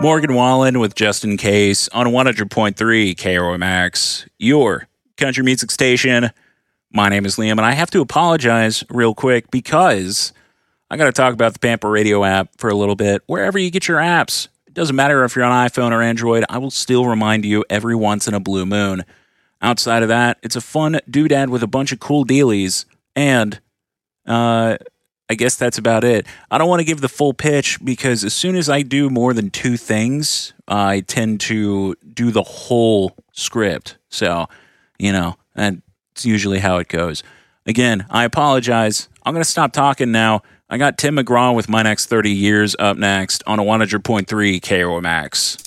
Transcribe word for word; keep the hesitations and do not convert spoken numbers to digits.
Morgan Wallen with Just In Case on one hundred point three K R O M X, your country music station. My name is Liam, and I have to apologize real quick because I got to talk about the Pamper Radio app for a little bit. Wherever you get your apps, it doesn't matter if you're on iPhone or Android, I will still remind you every once in a blue moon. Outside of that, it's a fun doodad with a bunch of cool dealies, and uh, I guess that's about it. I don't want to give the full pitch because as soon as I do more than two things, I tend to do the whole script. So, you know, that's usually how it goes. Again, I apologize. I'm going to stop talking now. I got Tim McGraw with My Next thirty Years up next on a one hundred point three K R O M X.